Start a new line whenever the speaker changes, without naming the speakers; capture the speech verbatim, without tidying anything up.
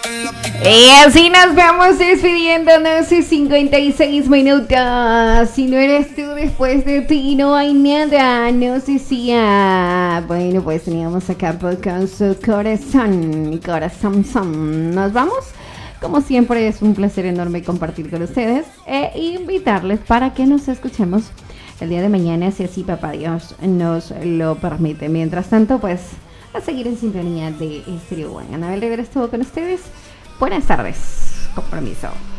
Y así nos vamos despidiendo, doce cincuenta y seis minutos. Si no eres tú, después de ti no hay nada. Nos decía. Bueno, pues teníamos acá con su corazón. Corazón son. Nos vamos. Como siempre, es un placer enorme compartir con ustedes e invitarles para que nos escuchemos el día de mañana, si así papá Dios nos lo permite. Mientras tanto, pues a seguir en sintonía de Estéreo One. Anabel Rivera estuvo con ustedes. Buenas tardes. Compromiso.